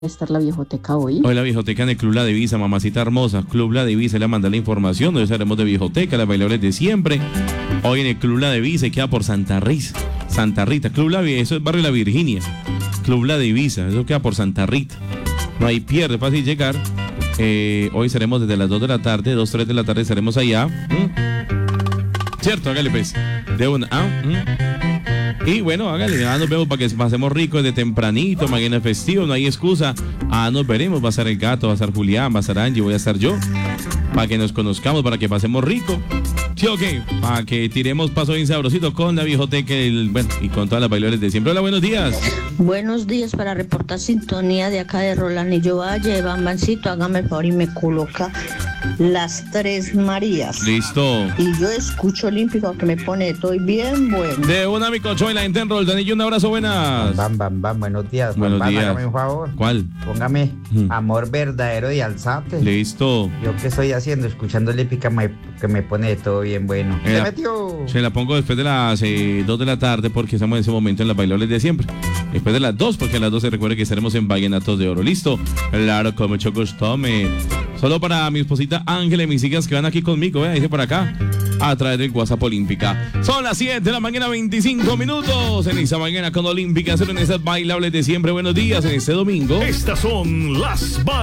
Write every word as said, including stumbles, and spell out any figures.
estar la Viejoteca hoy? Hoy la Viejoteca en el Club La Divisa, mamacita hermosa. Club La Divisa, le manda la información. Hoy estaremos de Viejoteca, las bailables de siempre. Hoy en el Club La Divisa, y queda por Santa Rita. Santa Rita, Club La Divisa, eso es barrio La Virginia. Club La Divisa, eso queda por Santa Rita. No hay pierde, fácil llegar. Eh, hoy seremos desde las dos de la tarde, dos, tres de la tarde estaremos allá. ¿Mm? Cierto, hágale pues. De una. ¿Ah? ¿Mm? Y bueno, hágale, ya nos vemos para que pasemos rico desde tempranito, mañana es festivo, no hay excusa. Ah, nos veremos, va a estar el gato, va a estar Julián, va a estar Angie, voy a estar yo. Para que nos conozcamos, para que pasemos rico. Sí, ok, para que tiremos paso bien sabrosito con la Viejoteca, el, bueno, y con todas las bailables de siempre. Hola, buenos días. Buenos días, para reportar sintonía de acá de Rolanillo Valle, Bambancito, hágame el favor y me coloca Las Tres Marías. Listo. Y yo escucho Olímpico que me pone, estoy bien bueno. De una, mi cocho, y la gente en Roldanillo, un abrazo, buenas. Bam, bam, bam, buenos días. Buenos bam, días. Bam, hágame un favor. ¿Cuál? Póngame Hmm. Amor Verdadero de Alzate. Listo. Yo qué estoy haciendo, escuchando Olímpica me- que me pone todo bien bueno. Eh, ¿Se metió? Se la pongo después de las eh, dos de la tarde porque estamos en ese momento en las bailables de siempre. Después de las dos, porque a las dos se recuerda que estaremos en Vallenatos de Oro. Listo. Claro, con mucho gusto. Me... Solo para mi esposita Ángela y mis hijas que van aquí conmigo, ¿eh? Dice por acá, a través del WhatsApp Olímpica. Son las siete de la mañana, veinticinco minutos. En esa mañana con Olímpica, en esas bailables de siempre. Buenos días en este domingo. Estas son las